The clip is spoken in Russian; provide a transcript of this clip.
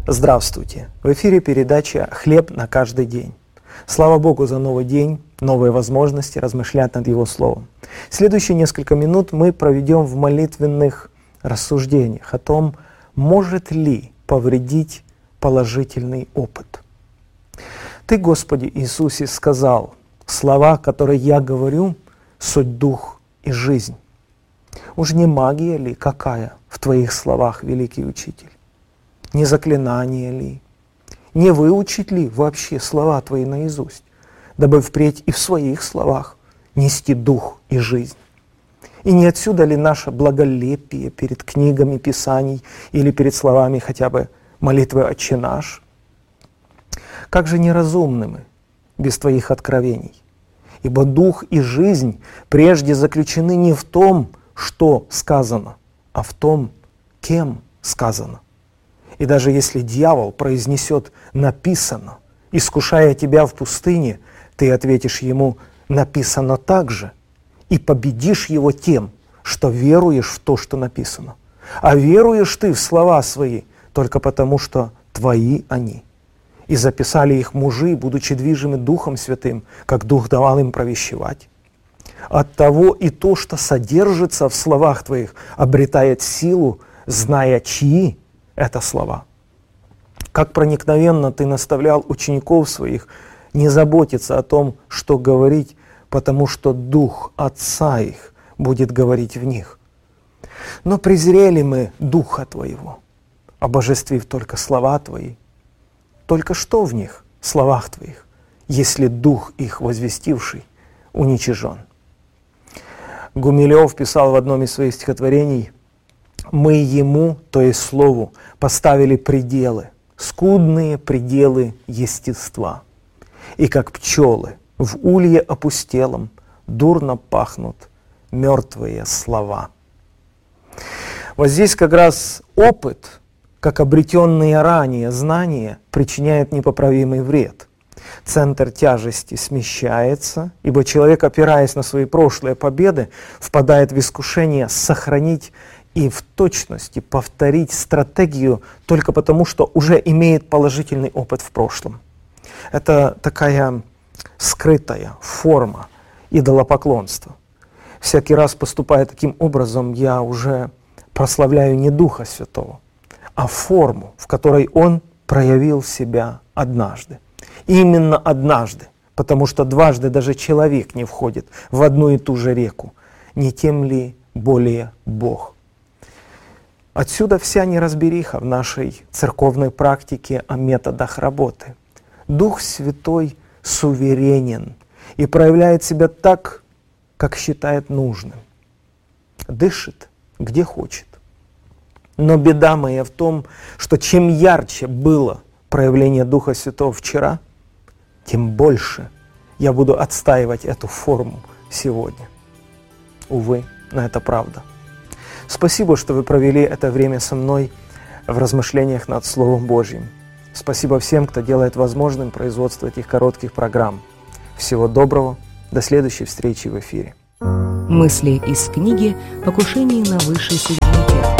Здравствуйте! В эфире передача «Хлеб на каждый день». Слава Богу за новый день, новые возможности размышлять над Его Словом. Следующие несколько минут мы проведем в молитвенных рассуждениях о том, может ли повредить положительный опыт. Ты, Господи Иисусе, сказал: слова, которые я говорю, суть дух и жизнь. Уж не магия ли какая в Твоих словах, великий Учитель? Не заклинание ли? Не выучить ли вообще слова Твои наизусть, дабы впредь и в своих словах нести дух и жизнь? И не отсюда ли наше благолепие перед книгами Писаний или перед словами хотя бы молитвы «Отче наш»? Как же неразумны мы без Твоих откровений? Ибо дух и жизнь прежде заключены не в том, что сказано, а в том, кем сказано. И даже если дьявол произнесет «написано», искушая тебя в пустыне, ты ответишь ему «написано так же», и победишь его тем, что веруешь в то, что написано. А веруешь ты в слова свои только потому, что твои они. И записали их мужи, будучи движимы Духом Святым, как Дух давал им провещевать. Оттого и то, что содержится в словах твоих, обретает силу, зная, чьи это слова. Как проникновенно ты наставлял учеников своих не заботиться о том, что говорить, потому что Дух Отца их будет говорить в них. Но презрели мы Духа Твоего, обожествив только слова Твои. Только что в них, словах Твоих, если Дух их возвестивший уничижен? Гумилев писал в одном из своих стихотворений: «Мы Ему, то есть Слову, поставили пределы, скудные пределы естества. И как пчелы в улье опустелом дурно пахнут мертвые слова». Вот здесь как раз опыт, как обретенные ранее знания, причиняет непоправимый вред. Центр тяжести смещается, ибо человек, опираясь на свои прошлые победы, впадает в искушение сохранить и в точности повторить стратегию только потому, что уже имеет положительный опыт в прошлом. Это такая скрытая форма идолопоклонства. Всякий раз, поступая таким образом, я уже прославляю не Духа Святого, а форму, в которой Он проявил себя однажды. И именно однажды, потому что дважды даже человек не входит в одну и ту же реку. Не тем ли более Бог? Отсюда вся неразбериха в нашей церковной практике о методах работы. Дух Святой суверенен и проявляет себя так, как считает нужным. Дышит, где хочет. Но беда моя в том, что чем ярче было проявление Духа Святого вчера, тем больше я буду отстаивать эту форму сегодня. Увы, но это правда. Спасибо, что вы провели это время со мной в размышлениях над Словом Божьим. Спасибо всем, кто делает возможным производство этих коротких программ. Всего доброго, до следующей встречи в эфире. Мысли из книги «Покушение на высший суверенитет».